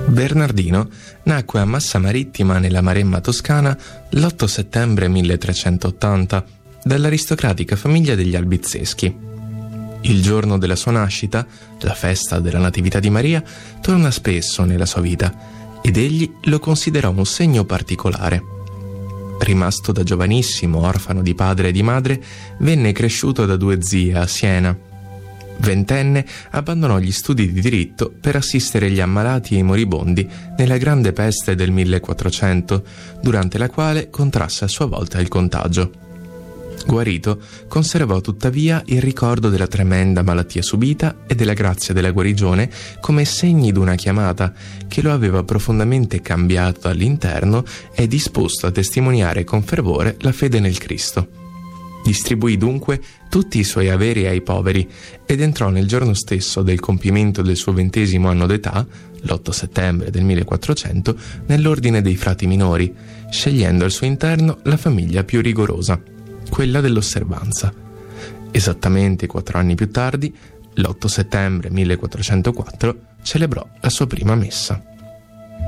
Bernardino nacque a Massa Marittima nella Maremma toscana l'8 settembre 1380 dall'aristocratica famiglia degli Albizzeschi. Il giorno della sua nascita, la festa della Natività di Maria, torna spesso nella sua vita ed egli lo considerò un segno particolare. Rimasto da giovanissimo orfano di padre e di madre, venne cresciuto da 2 zie a Siena. Ventenne, abbandonò gli studi di diritto per assistere gli ammalati e i moribondi nella grande peste del 1400, durante la quale contrasse a sua volta il contagio. Guarito, conservò tuttavia il ricordo della tremenda malattia subita e della grazia della guarigione come segni d'una chiamata che lo aveva profondamente cambiato dall'interno e disposto a testimoniare con fervore la fede nel Cristo. Distribuì dunque tutti i suoi averi ai poveri ed entrò nel giorno stesso del compimento del suo 20° anno d'età, l'8 settembre del 1400, nell'ordine dei frati minori, scegliendo al suo interno la famiglia più rigorosa, quella dell'osservanza. Esattamente 4 anni più tardi, l'8 settembre 1404, celebrò la sua prima messa.